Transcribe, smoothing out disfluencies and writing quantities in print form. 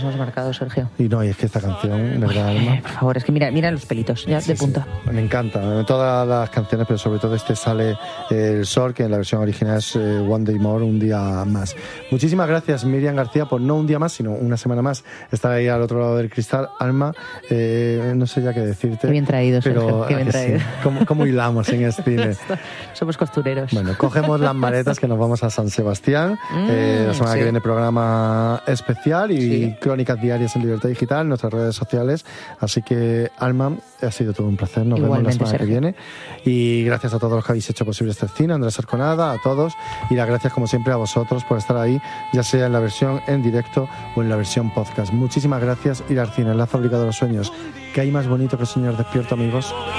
Hemos marcado, Sergio. Y no, y es que esta canción, ¿verdad, Alma? Por favor, es que mira los pelitos, ya de punta. Sí. Me encanta, todas las canciones, pero sobre todo sale El Sol, que en la versión original es One Day More, un día más. Muchísimas gracias, Miriam García, por no un día más, sino una semana más, estar ahí al otro lado del cristal. Alma, no sé ya qué decirte. Qué bien traído, pero Sergio, qué bien traído. Sí. ¿Cómo hilamos en el cine? Somos costureros. Bueno, cogemos las maletas que nos vamos a San Sebastián. La semana que viene programa especial y crónicas diarias en Libertad Digital, en nuestras redes sociales. Así que, Alma, ha sido todo un placer. Nos vemos la semana que viene. Y gracias a todos los que habéis hecho posible este cine, Andrés Arconada, a todos. Y las gracias, como siempre, a vosotros por estar ahí, ya sea en la versión en directo o en la versión podcast. Muchísimas gracias. Ir al cine, la fábrica de los sueños. ¿Qué hay más bonito que soñar despierto, amigos?